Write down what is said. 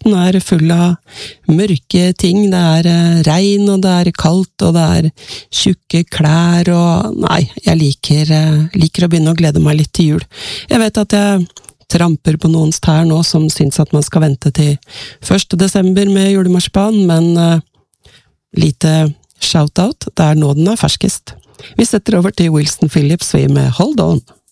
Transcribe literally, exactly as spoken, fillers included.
høsten er full av mørke ting. Det er eh, regn, og det er kaldt, og det er tjukke klær, og nei, jeg liker, eh, liker å begynne å glede meg litt til jul. Jeg vet at jeg tramper på noens tær nå som syns at man skal vente til første desember med julemarsipan, men eh, lite shout-out, det er nå den er ferskest. Vi setter over til Wilson Phillips vi med Hold On.